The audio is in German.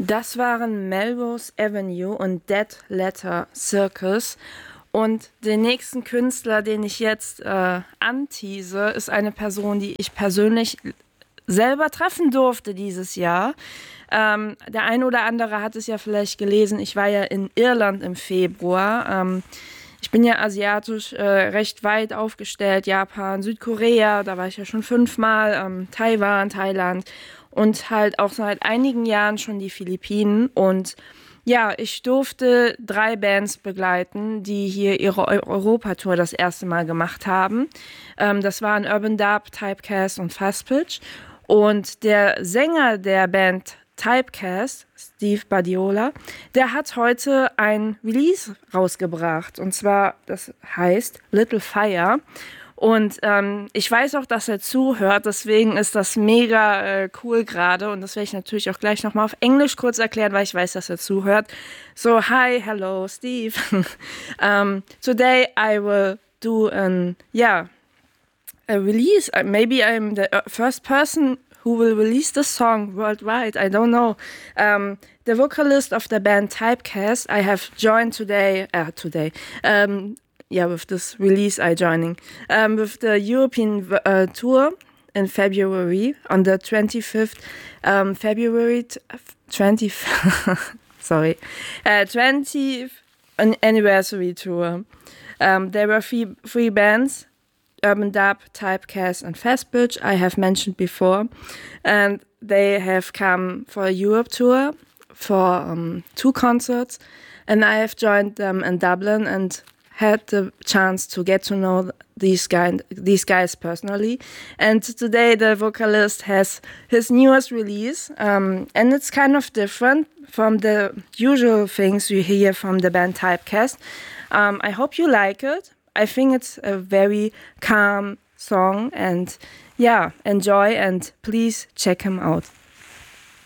Das waren Melrose Avenue und Dead Letter Circus. Und den nächsten Künstler, den ich jetzt antease, ist eine Person, die ich persönlich selber treffen durfte dieses Jahr. Der eine oder andere hat es ja vielleicht gelesen. Ich war ja in Irland im Februar. Ich bin ja asiatisch recht weit aufgestellt. Japan, Südkorea, da war ich ja schon 5-mal. Taiwan, Thailand und halt auch seit einigen Jahren schon die Philippinen. Und ja, ich durfte 3 Bands begleiten, die hier ihre Europatour das erste Mal gemacht haben. Das waren Urban Dub, Typecast und Fast Pitch. Und der Sänger der Band Typecast, Steve Badiola, der hat heute ein Release rausgebracht. Und zwar, das heißt Little Fire. Und ich weiß auch, dass er zuhört, deswegen ist das mega cool gerade. Und das werde ich natürlich auch gleich nochmal auf Englisch kurz erklären, weil ich weiß, dass er zuhört. So, hi, hello, Steve. Today I will do a release. Maybe I'm the first person who will release the song worldwide. I don't know. The vocalist of the band Typecast, I have joined today. With this release I joining with the European tour in February on the 25th February 20th 20th anniversary tour. There were three bands: Urban Dub, Typecast, and Fast Pitch. I have mentioned before, and they have come for a Europe tour for 2 concerts, and I have joined them in Dublin and had the chance to get to know these guys personally. And today the vocalist has his newest release, and it's kind of different from the usual things you hear from the band Typecast. I hope you like it. I think it's a very calm song, and yeah, enjoy and please check him out.